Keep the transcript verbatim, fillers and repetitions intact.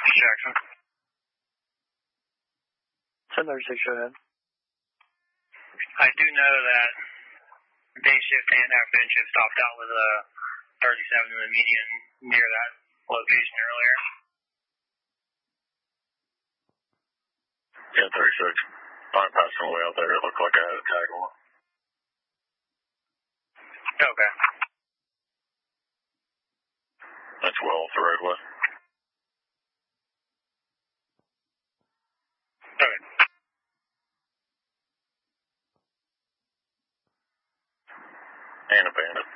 Jackson. ten thirty-six, go ahead. I do know that day shift and afternoon shift stopped out with a thirty-seven in the median near that location earlier. ten thirty-six. I'm passing away out there. It looked like I had a tag on. Okay. That's well off the roadway. Okay. And abandoned.